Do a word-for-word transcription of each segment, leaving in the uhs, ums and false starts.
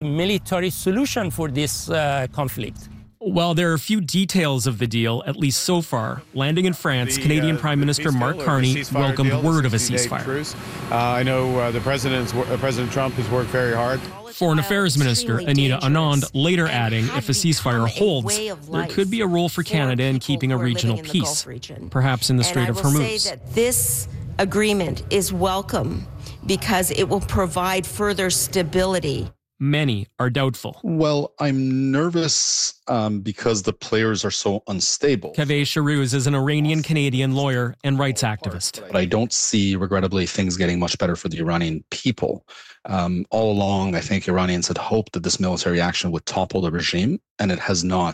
military solution for this uh, conflict. While there are a few details of the deal, at least so far, landing in France, The, Canadian uh, Prime Minister Mark Carney welcomed deal, word of a sixty-day ceasefire. truce. Uh, I know uh, the president's, uh, President Trump has worked very hard. Foreign Affairs Minister Anita Anand later adding if a ceasefire holds, there could be a role for Canada in keeping a regional peace, perhaps in the Strait of Hormuz. And I will say that this agreement is welcome because it will provide further stability. Many are doubtful. Well, I'm nervous um, because the players are so unstable. Kaveh Shahrooz is an Iranian-Canadian lawyer and rights activist. But I don't see, regrettably, things getting much better for the Iranian people. Um, all along, I think Iranians had hoped that this military action would topple the regime, and it has not.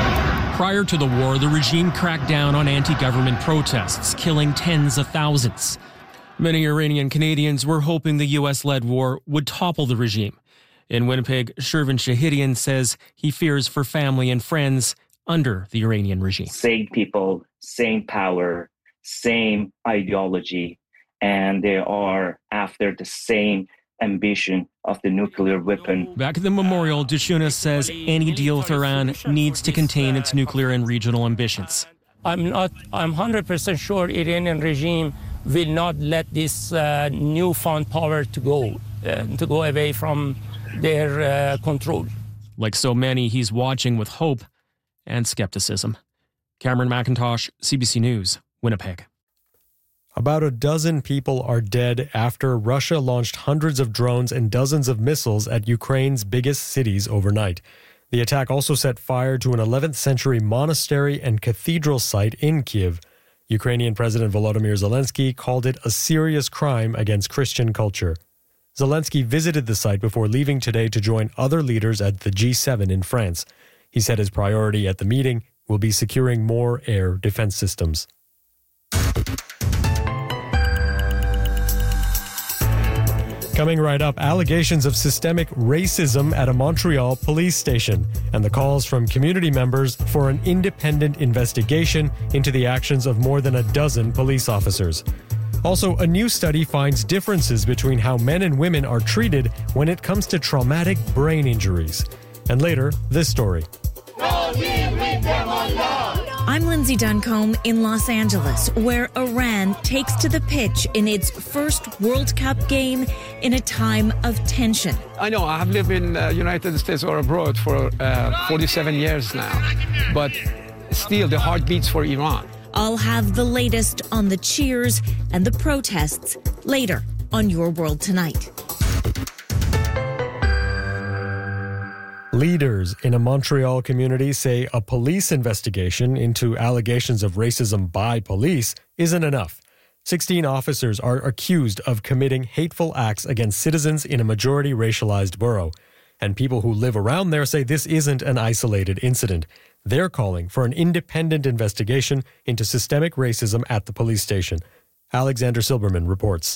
Prior to the war, the regime cracked down on anti-government protests, killing tens of thousands. Many Iranian Canadians were hoping the U S-led war would topple the regime. In Winnipeg, Shervin Shahidian says he fears for family and friends under the Iranian regime. Same people, same power, same ideology, and they are after the same ambition of the nuclear weapon. Back at the memorial, Dushuna says any deal with Iran needs to contain its nuclear and regional ambitions. I'm not, I'm one hundred percent sure Iranian regime will not let this uh, newfound power to go, uh, to go away from their uh, control. Like so many, he's watching with hope and skepticism. Cameron McIntosh, C B C News, Winnipeg. About a dozen people are dead after Russia launched hundreds of drones and dozens of missiles at Ukraine's biggest cities overnight. The attack also set fire to an eleventh century monastery and cathedral site in Kyiv. Ukrainian President Volodymyr Zelensky called it a serious crime against Christian culture. Zelensky visited the site before leaving today to join other leaders at the G seven in France. He said his priority at the meeting will be securing more air defense systems. Coming right up, allegations of systemic racism at a Montreal police station and the calls from community members for an independent investigation into the actions of more than a dozen police officers. Also, a new study finds differences between how men and women are treated when it comes to traumatic brain injuries. And later, this story. I'm Lindsay Duncombe in Los Angeles, where Iran takes to the pitch in its first World Cup game in a time of tension. I know, I have lived in the uh, United States or abroad for uh, forty-seven years now, but still the heart beats for Iran. I'll have the latest on the cheers and the protests later on Your World Tonight. Leaders in a Montreal community say a police investigation into allegations of racism by police isn't enough. sixteen officers are accused of committing hateful acts against citizens in a majority racialized borough. And people who live around there say this isn't an isolated incident. They're calling for an independent investigation into systemic racism at the police station. Alexander Silberman reports.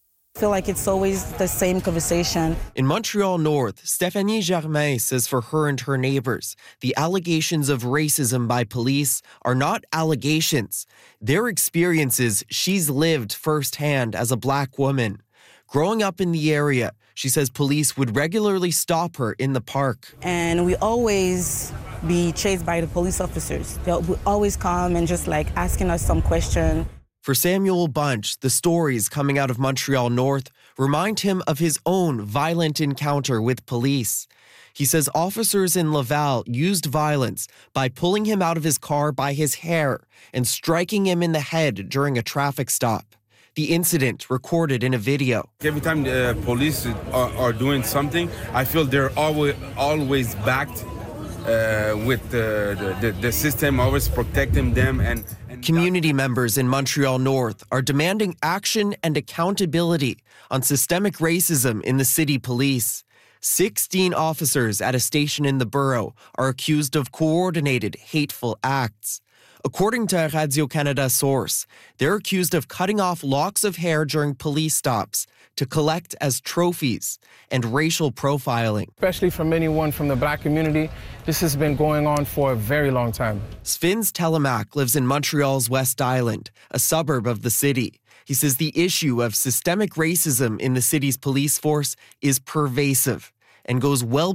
I feel like it's always the same conversation. In Montreal North, Stéphanie Germain says for her and her neighbors, the allegations of racism by police are not allegations. They're experiences she's lived firsthand as a Black woman. Growing up in the area, she says police would regularly stop her in the park. And we always be chased by the police officers. They'll always come and just like asking us some question. For Samuel Bunch, the stories coming out of Montreal North remind him of his own violent encounter with police. He says officers in Laval used violence by pulling him out of his car by his hair and striking him in the head during a traffic stop. The incident recorded in a video. Every time the police are, are doing something, I feel they're always, always backed uh, with the, the, the system, always protecting them. And, and Community members in Montreal North are demanding action and accountability on systemic racism in the city police. sixteen officers at a station in the borough are accused of coordinated hateful acts. According to a Radio-Canada source, they're accused of cutting off locks of hair during police stops to collect as trophies and racial profiling. Especially from anyone from the Black community, this has been going on for a very long time. Svinz Telemac lives in Montreal's West Island, a suburb of the city. He says the issue of systemic racism in the city's police force is pervasive and goes well